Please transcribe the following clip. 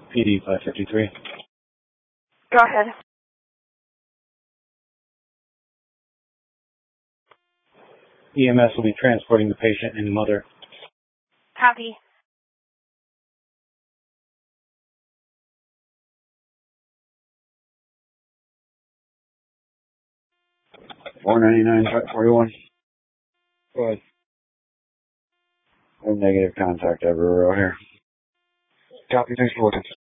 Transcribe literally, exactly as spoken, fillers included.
P D five fifty-three. Go ahead. E M S will be transporting the patient and mother. Copy. four ninety-nine, forty-one. Go ahead. No negative contact everywhere out here. Copy, thanks for looking.